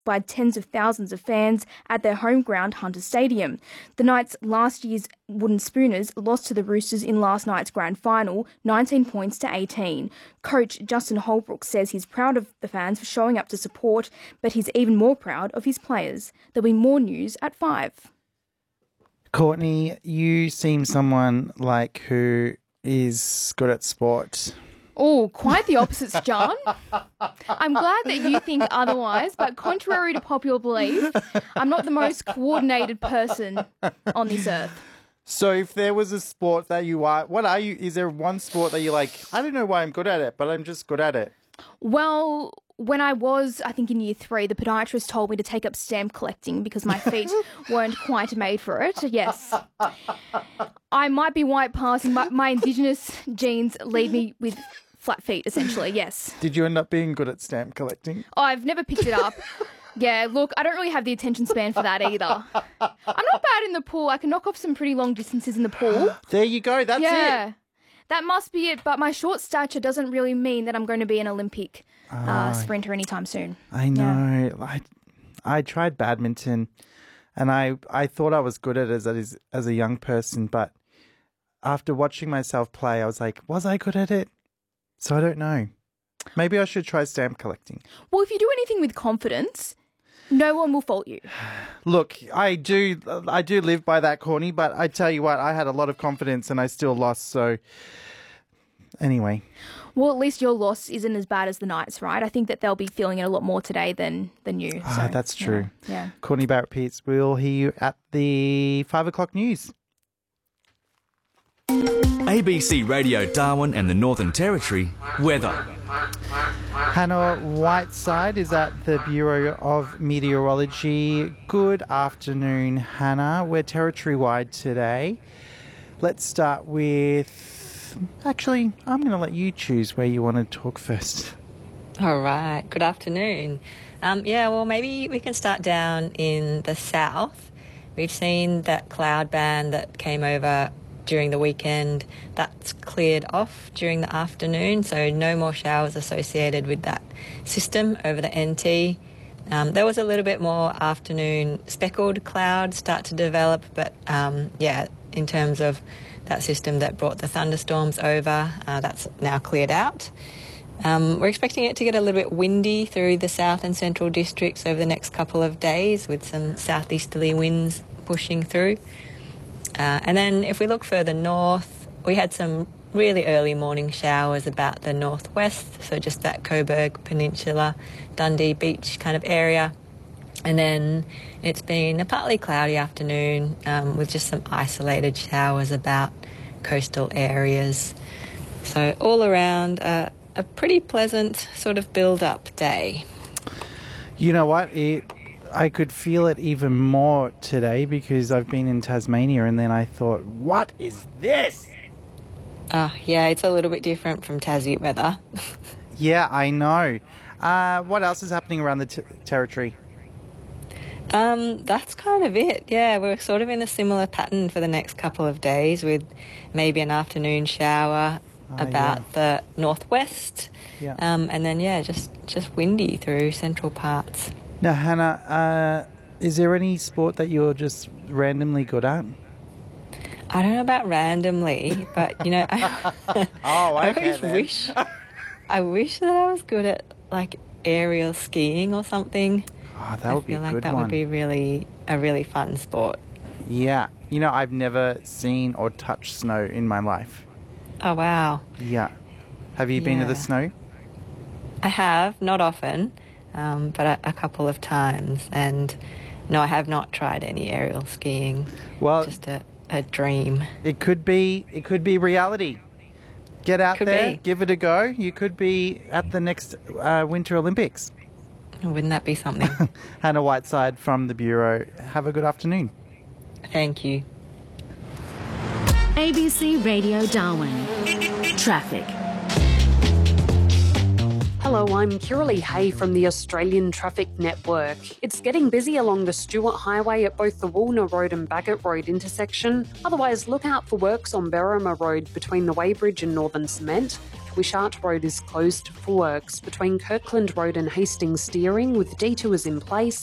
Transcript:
by tens of thousands of fans at their home ground, Hunter Stadium. The Knights, last year's Wooden Spooners, lost to the Roosters in last night's grand final, 19 points to 18. Coach Justin Holbrook says he's proud of the fans for showing up to support, but he's even more proud of his players. There'll be more news at 5. Courtney, you seem someone like who is good at sport. Oh, quite the opposites, John. I'm glad that you think otherwise, but contrary to popular belief, I'm not the most coordinated person on this earth. So if there was a sport that you are, what are you? Is there one sport that you're like, I don't know why I'm good at it, but I'm just good at it? Well, when I was, I think, in year 3, the podiatrist told me to take up stamp collecting because my feet weren't quite made for it. Yes. I might be white passing, but my Indigenous genes lead me with flat feet, essentially, yes. Did you end up being good at stamp collecting? Oh, I've never picked it up. Yeah, look, I don't really have the attention span for that either. I'm not bad in the pool. I can knock off some pretty long distances in the pool. There you go. That's it. That must be it, but my short stature doesn't really mean that I'm going to be an Olympic sprinter anytime soon. I know. Yeah. I tried badminton and I thought I was good at it as a young person, but after watching myself play, I was like, was I good at it? So I don't know. Maybe I should try stamp collecting. Well, if you do anything with confidence, no one will fault you. Look, I do live by that, Courtney, but I tell you what, I had a lot of confidence and I still lost, so anyway. Well, at least your loss isn't as bad as the Knights, right? I think that they'll be feeling it a lot more today than you. So, that's true. Yeah. Courtney Barrett-Pearce, we'll hear you at the 5 o'clock news. ABC Radio Darwin and the Northern Territory weather. Hannah Whiteside is at the Bureau of Meteorology. Good afternoon, Hannah. We're territory-wide today. Let's start with... Actually, I'm going to let you choose where you want to talk first. All right. Good afternoon. Well, maybe we can start down in the south. We've seen that cloud band that came over during the weekend. That's cleared off during the afternoon, so no more showers associated with that system over the NT. There was a little bit more afternoon speckled cloud start to develop, but in terms of that system that brought the thunderstorms over, that's now cleared out. We're expecting it to get a little bit windy through the south and central districts over the next couple of days with some southeasterly winds pushing through. And then if we look further north, we had some really early morning showers about the northwest, so just that Coburg Peninsula, Dundee Beach kind of area. And then it's been a partly cloudy afternoon with just some isolated showers about coastal areas. So all around a pretty pleasant sort of build-up day. You know what? I could feel it even more today because I've been in Tasmania and then I thought, what is this? Yeah, it's a little bit different from Tassie weather. Yeah, I know. What else is happening around the territory? That's kind of it. Yeah, we're sort of in a similar pattern for the next couple of days with maybe an afternoon shower about the northwest. Yeah. And then, just windy through central parts. Now, Hannah, is there any sport that you're just randomly good at? I don't know about randomly, but, I wish that I was good at, like, aerial skiing or something. Oh, that would be a good one. I feel like that would be a really fun sport. Yeah. I've never seen or touched snow in my life. Oh, wow. Yeah. Have you been to the snow? I have, not often. But a couple of times, and no, I have not tried any aerial skiing. Well, just a dream. It could be reality. Get out there, give it a go. You could be at the next Winter Olympics. Wouldn't that be something? Hannah Whiteside from the Bureau. Have a good afternoon. Thank you. ABC Radio Darwin. Traffic. Hello, I'm Kiralee Hay from the Australian Traffic Network. It's getting busy along the Stewart Highway at both the Woolner Road and Baggett Road intersection. Otherwise, look out for works on Berrima Road between the Weybridge and Northern Cement. Wishart Road is closed for works between Kirkland Road and Hastings Steering with detours in place